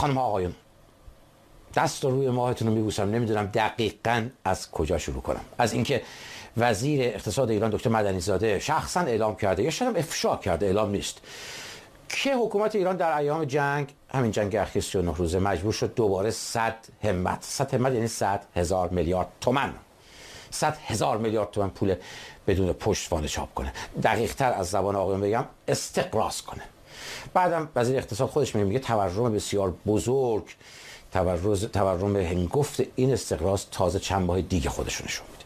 خانم ها آقایون، دست روی ماهتون رو میبوسم، نمیدونم دقیقاً از کجا شروع کنم. از اینکه وزیر اقتصاد ایران دکتر مدنی زاده شخصا اعلام کرده یا شاید افشا کرده، اعلام نیست، که حکومت ایران در ایام جنگ، همین جنگ اخیر 39 روزه، مجبور شد دوباره 100 همت یعنی 100,000 میلیارد تومان 100,000 میلیارد تومان پول بدون پشتوانه چاپ کنه. دقیق تر از زبان آقایون بگم استقراض کنه. بعدم وزیر اقتصاد خودش میگه تورم بسیار بزرگ، تورم هنگفت این استقراض تازه چند ماه دیگه خودشون نشون میده.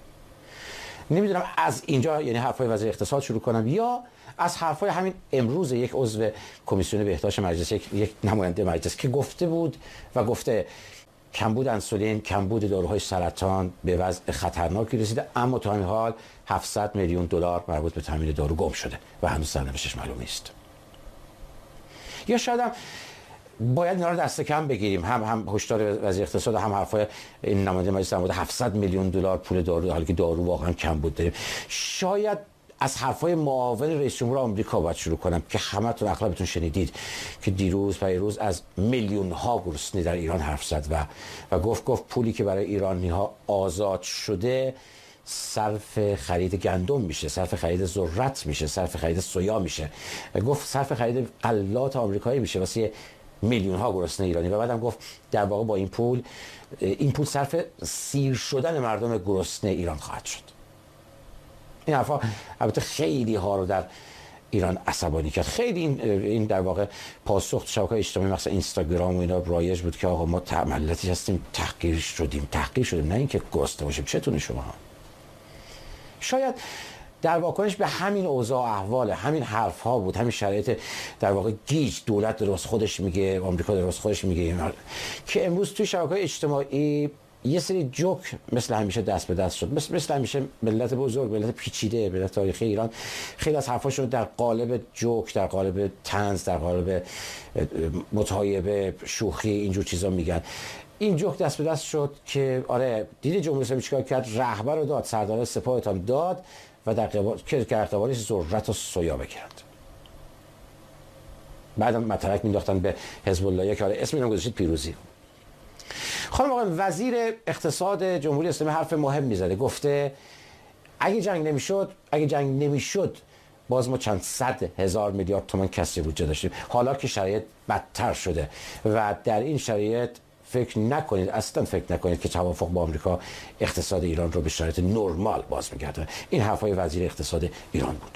نمیدونم از اینجا یعنی حرفای وزیر اقتصاد شروع کنم یا از حرفای همین امروز یک عضو کمیسیون بهداشت مجلس، یک نماینده مجلس که گفته بود و گفته کمبود انسولین، کمبود داروهای سرطان به وضع خطرناکی رسیده، اما تا همین حال 700 میلیون دلار مربوط به تامین دارو گم شده و هنوز سرنوشتش معلوم نیست. یا شاید هم باید اینا رو دست کم بگیریم، هم هشدار وزیر اقتصاد، هم حرفای این نماینده مجلس در مورد 700 میلیون دلار پول دارو، حالی که دارو واقعا کمبود داریم. شاید از حرفای معاون رئیس جمهور آمریکا باید شروع کنم که همتون اغلبتون شنیدید که دیروز از میلیون ها گرسنه در ایران حرف زد و گفت پولی که برای ایرانی ها آزاد شده صرف خرید گندم میشه، صرف خرید ذرت میشه، صرف خرید سویا میشه، گفت صرف خرید غلات آمریکایی میشه واسه میلیون ها گرسنه ایرانی. و بعدم گفت در واقع با این پول صرف سیر شدن مردم گرسنه ایران خواهد شد. این حرفا البته خیلی ها رو در ایران عصبانی کرد. خیلی این در واقع پاسخ شبکه‌های اجتماعی مثلا اینستاگرام و اینا رایج بود که آقا ما ملتی هستیم تحقیر شدیم، نه اینکه گرسنه باشیم. چتونه شما؟ شاید در واکنش به همین اوضاع احوال، همین حرف ها بود، همین شرایط در واقع گیج دولت درست خودش میگه، آمریکا درست خودش میگه، که امروز توی شبکه‌های اجتماعی یه سری جوک مثل همیشه دست به دست شد. مثل همیشه ملت بزرگ، ملت پیچیده، ملت تاریخی ایران خیلی از حرفاشون در قالب جوک، در قالب طنز، در قالب متایبه، شوخی، اینجور چیزا میگن. این جوک دست به دست شد که آره دیدی جمهوری اسلامی چیکار کرد؟ رهبر رو داد، سردار سپاهتان داد و در قبالش ذرت و سویا بگیرند. بعدم مطرح مینداختن به حزب الله که آره اسم اینو گذاشتید پیروزی. خانم آقایان، وزیر اقتصاد جمهوری اسلامی حرف مهم میزنه، گفته اگه جنگ نمیشد باز ما چند 100,000 میلیارد تومان کسری بودجه داشتیم. حالا که شرایط بدتر شده و در این شرایط اصلا فکر نکنید که توافق با آمریکا اقتصاد ایران رو به شرایط نرمال باز میگرده. این حرفای وزیر اقتصاد ایران بود.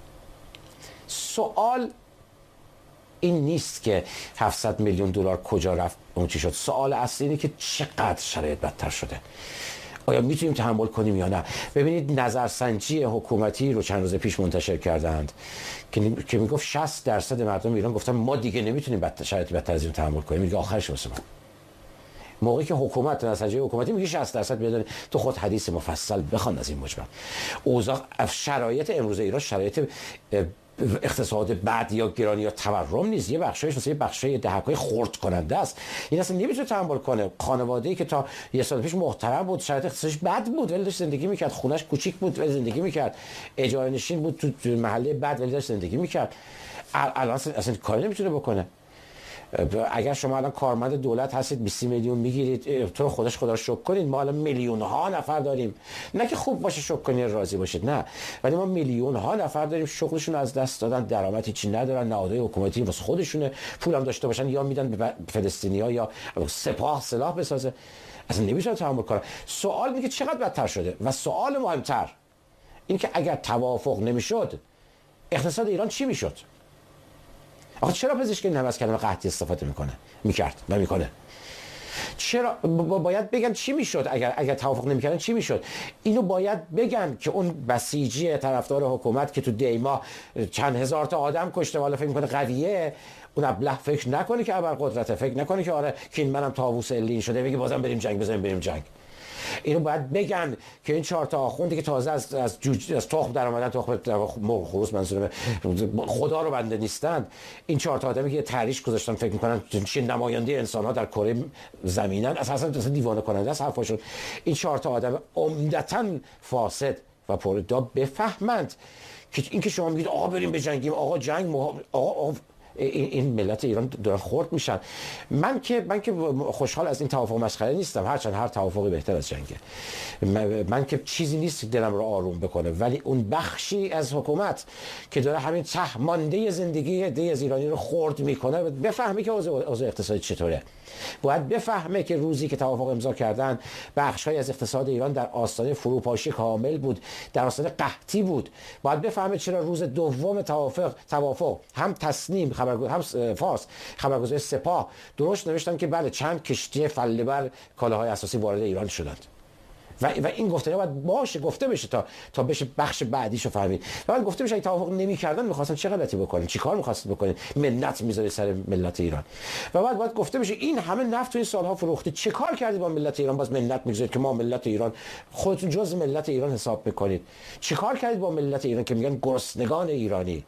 سوال این نیست که 700 میلیون دلار کجا رفت، اون چی شد. سوال اصلی اینه که چقدر شرایط بدتر شده. آیا میتونیم تحمل کنیم یا نه؟ ببینید نظرسنجی حکومتی رو چند روز پیش منتشر کردند که میگفت 60% مردم ایران گفتن ما دیگه نمیتونیم شرایط بدتر از این تحمل کنیم. میگه آخرش واسه من موقعی که حکومت نظرسنجی حکومتی میگه 60% بدون تو خود حدیث مفصل بخوان از این مجمل. اوضاع شرایط امروز ایران شرایط اقتصاد بد یا گرانی یا تورم نیست. یه بخشش مثلا یه بخشای دهکای خرد کننده است. این اصلا نمیتونه تحمل کنه. خانواده‌ای که تا یه سال پیش محترم بود، شرایط اقتصادش بد بود ولی داشت زندگی میکرد، خونش کوچیک بود ولی زندگی میکرد، اجاره نشین بود تو محله بد ولی داشت زندگی میکرد، الان اصلا کاری نمیتونه بکنه. اگر شما الان کارمند دولت هستید 20 میلیون میگیرید، تو خدا رو شکر کنید. ما الان میلیون ها نفر داریم، نه که خوب باشه شکر کنید راضی باشید، نه، ولی ما میلیون ها نفر داریم شغلشون از دست دادن، درآمد هیچی ندارن، نهادهای حکومتی واسه خودشونه پولم داشته باشن یا میدن به فلسطینی‌ها یا سپاه سلاح بسازه. اصلا نمیشه تحمل کنه. سوال میگه چقدر بدتر شده و سوال مهمتر این که اگر توافق نمیشد اقتصاد ایران چی میشد؟ آخه چرا پزشکی هم از کلمه قحطی استفاده میکنه؟ چرا باید بگن چی میشد اگر توافق نمیکردن چی میشد؟ اینو باید بگن که اون بسیجی طرفدار حکومت که تو دیما چند هزار تا آدم کشته والا فکر میکنه قویه، اون ابله فکر نکنه که ابرقدرته، فکر نکنه که آره که منم طاووس الین شده بگه بازم بریم جنگ. اینو باید بگن که این 4 تا آخوندی که تازه از تخم در اومدن، تخم مرغ خروس منظورم خدا رو بنده نیستند، این 4 تا آدمی که تحریش گذاشتن فکر میکنن چه نماینده انسان ها در کره زمینن، اساسا دیوانه کننده است حرفاشون. این 4 تا آدم عمدتاً فاسد و پرداب بفهمند که این که شما میگید آقا بریم بجنگیم، آقا جنگ آقا این ملت ایران دارن خرد میشن. من که خوشحال از این توافق مسخره نیستم، هرچند هر توافقی بهتر از جنگه. من که چیزی نیست دلم رو آروم بکنه، ولی اون بخشی از حکومت که داره همین ته مانده زندگی عده از ایرانی رو خرد میکنه بفهمه که اوضاع اقتصادی چطوره. باید بفهمه که روزی که توافق امضا کردن بخش‌های از اقتصاد ایران در آستانه فروپاشی کامل بود، در آستانه قحطی بود. باید بفهمه چرا روز دوم توافق هم تصنیم هم فارس خبرگزاری سپاه درست نوشتن که بله چند کشتی فله‌بر کالاهای اساسی وارد ایران شدند. و این گفتگو باید باشه، گفته بشه تا بشه بخش بعدیشو فهمید. و بعد گفته بشه اگه توافق نمی‌کردن می‌خواستن چه غلطی بکنن، چیکار می‌خواستید بکنید، منت می‌ذاری سر ملت ایران. و بعد باید گفته بشه این همه نفت تو این سال‌ها فروخته، چه کار کردید با ملت ایران باز منت می‌گذارید که ما ملت ایران خودتون جز ملت ایران حساب می‌کنید. چه کار کردید با ملت ایران که میگن گرسنگان ایرانی.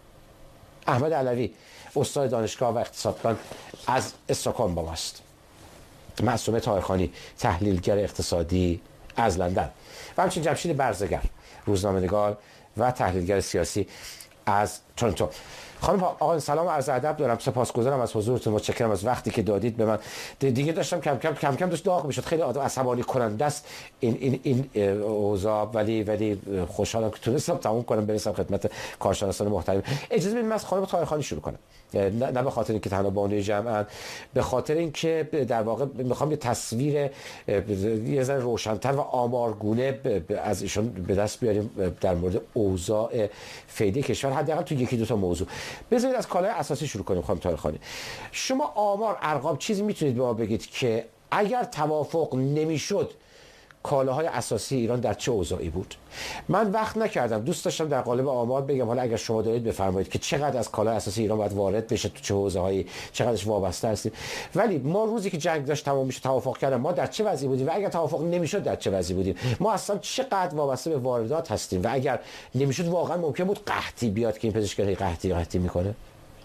احمد علوی استاد دانشگاه و اقتصاددان از استکهلم با ماست. معصومه طاهرخانی تحلیلگر اقتصادی از لندن و همچنین جمشید برزگر روزنامه‌نگار و تحلیلگر سیاسی از تورنتو. خانم آقا سلام و عرض ادب دارم، سپاسگزارم از حضورتون، متشکرم از وقتی که دادید به من. دیگه داشتم کم کم داشت داغ میشد، خیلی آدم عصبانی کننده است این اوضاع، ولی خوشحالم که تونستم تموم کنم برسم خدمت کارشناسان محترم. اجازه بدید من از خانم طاهرخانی شروع کنم، نه به خاطر اینکه تنها بانوی جمعن، به خاطر اینکه در واقع میخوام یه تصویر یه ذره روشن‌تر و آمارگونه از ایشون به دست بیاریم در مورد اوضاع فعلی کشور، حداقل تو یکی دو تا موضوع. بذارید از کالای اساسی شروع کنیم. خانم طاهرخانی، شما آمار، ارقام، چیزی میتونید به ما بگید که اگر توافق نمیشد کالاهای اساسی ایران در چه اوضاعی بود؟ من وقت نکردم، دوست داشتم در قالب آمار بگم، حالا اگر شما دارید بفرمایید که چقدر از کالای اساسی ایران باید وارد بشه، تو چه حوزه‌هایی، چقدرش وابسته هستیم. ولی ما روزی که جنگ داشت تمام میشه توافق کردن، ما در چه وضعی بودیم و اگر توافق نمیشد در چه وضعی بودیم؟ ما اصلا چقدر وابسته به واردات هستیم و اگر نمیشد واقعا ممکن بود قحطی بیاد که این پزشکای قحطی میکنه.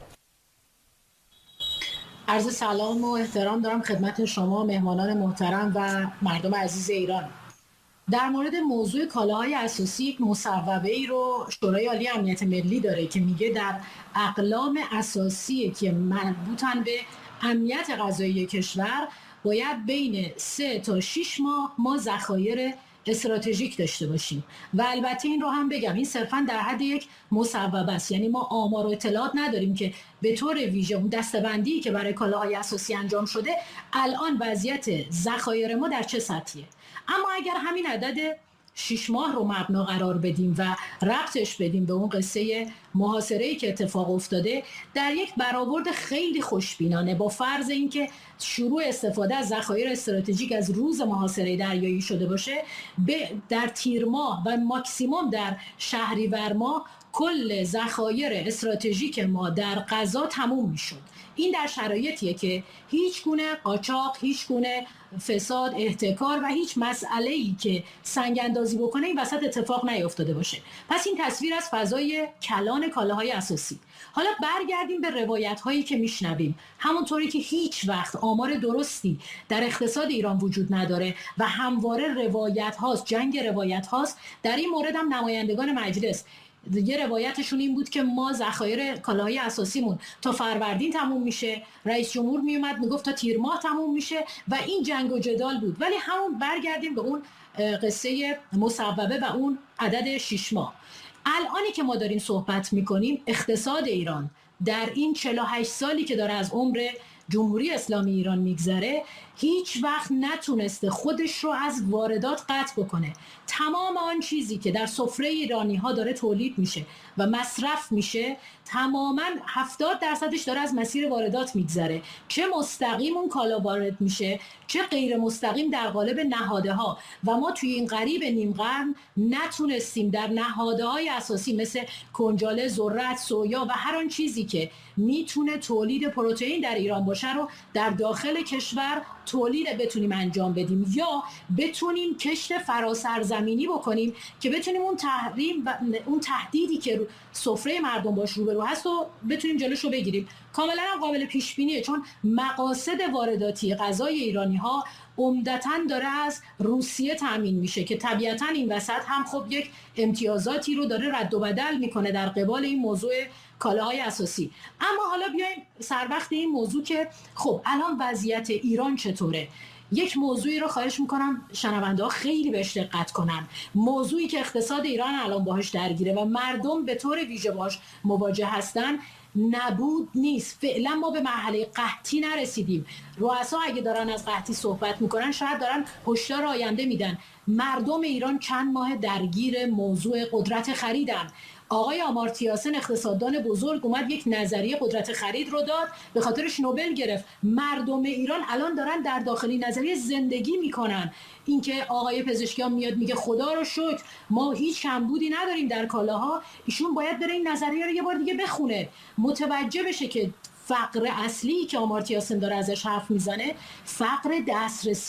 عرض سلام و احترام دارم خدمت شما مهمانان محترم و مردم عزیز ایران. در مورد موضوع کالاهای اساسی یک مصوبه‌ای رو شورای عالی امنیت ملی داره که میگه در اقلام اساسی که مربوطن به امنیت غذایی کشور باید بین 3 تا 6 ماه ما ذخایر استراتژیک داشته باشیم. و البته این رو هم بگم این صرفا در حد یک مصوبه است، یعنی ما آمار و اطلاعات نداریم که به طور ویژه اون دسته‌بندی که برای کالاهای اساسی انجام شده الان وضعیت ذخایر ما در چه سطحیه. اما اگر همین عدد 6 ماه رو مبنا قرار بدیم و ربطش بدیم به اون قصه محاصره‌ای که اتفاق افتاده، در یک برآورد خیلی خوشبینانه با فرض اینکه شروع استفاده از ذخایر استراتژیک از روز محاصره دریایی شده باشه، در تیر ماه و ماکسیموم در شهریور ماه کل ذخایر استراتژیک ما در غذا تموم میشد. این در شرایطیه که هیچ گونه قاچاق، هیچ گونه فساد، احتکار و هیچ مسئله‌ای که سنگ اندازی بکنه این وسط اتفاق نیفتاده باشه. پس این تصویر از فضای کلان کالاهای اساسی. حالا برگردیم به روایت‌هایی که میشنویم. همونطوری که هیچ وقت آمار درستی در اقتصاد ایران وجود نداره و همواره روایت هاست، جنگ روایت هاست. در این مورد هم نمایندگان مجلس یه روایتشون این بود که ما ذخایر کالاهای اساسیمون تا فروردین تموم میشه، رئیس جمهور میومد میگفت تا تیر ماه تموم میشه و این جنگ و جدال بود. ولی همون برگردیم به اون قصه مصوبه و اون عدد 6 ماه. الانی که ما داریم صحبت میکنیم اقتصاد ایران در این 48 سالی که داره از عمر جمهوری اسلامی ایران میگذره هیچ وقت نتونسته خودش رو از واردات قطع بکنه. تمام آن چیزی که در سفره ایرانی ها داره تولید میشه و مصرف میشه تماما 70% داره از مسیر واردات میگذره، چه مستقیم اون کالا وارد میشه چه غیر مستقیم در قالب نهاده ها. و ما توی این قریب نیم قرن نتونستیم در نهاده های اساسی مثل کنجاله، ذرت، سویا و هر آن چیزی که میتونه تولید پروتئین در ایران باشه رو در داخل کشور تولید بتونیم انجام بدیم یا بتونیم کشت فراسرزمینی بکنیم که بتونیم اون تحریم و اون تهدیدی که سفره مردم باش روبرو هست و بتونیم جلوشو بگیریم. کاملا قابل پیش بینیه، چون مقاصد وارداتی غذای ایرانی ها عمدتاً داره از روسیه تامین میشه که طبیعتاً این وسط هم خب یک امتیازاتی رو داره رد و بدل میکنه در قبال این موضوع کالاهای اساسی. اما حالا بیایم سر وقت این موضوع که خب الان وضعیت ایران چطوره. یک موضوعی رو خواهش میکنم شنونده ها خیلی بهش دقت کنن، موضوعی که اقتصاد ایران الان باهاش درگیره و مردم به طور ویژه باهاش مواجه هستن نبود نیست. فعلا ما به مرحله قحطی نرسیدیم. رؤسا اگه دارن از قحطی صحبت میکنن شاید دارن هشدار آینده میدن. مردم ایران چند ماه درگیر موضوع قدرت خریدن. آقای آمارتیاسن اقتصاددان بزرگ اومد یک نظریه قدرت خرید رو داد، به خاطرش نوبل گرفت. مردم ایران الان دارن در داخل نظریه زندگی میکنن. اینکه آقای پزشکیان میاد میگه خدا رو شکر ما هیچ کمبودی نداریم در کالاها، ایشون باید بره این نظریه رو یه بار دیگه بخونه، متوجه بشه که فقر اصلی که آمارتیا سن داره ازش حرف میزنه فقر دسترسی